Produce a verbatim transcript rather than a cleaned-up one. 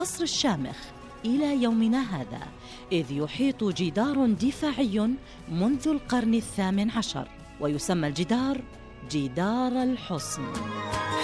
القصر الشامخ إلى يومنا هذا، إذ يحيط جدار دفاعي منذ القرن الثامن عشر، ويسمى الجدار جدار الحصن.